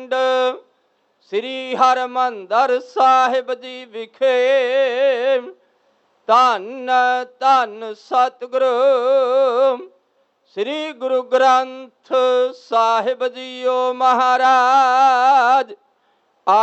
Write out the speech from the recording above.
ਪਿੰਡ ਸ੍ਰੀ ਹਰਿਮੰਦਰ ਸਾਹਿਬ ਜੀ ਵਿਖੇ ਧੰਨ ਧੰਨ ਸਤਿਗੁਰੂ ਸ੍ਰੀ ਗੁਰੂ ਗ੍ਰੰਥ ਸਾਹਿਬ ਜੀਓ ਮਹਾਰਾਜ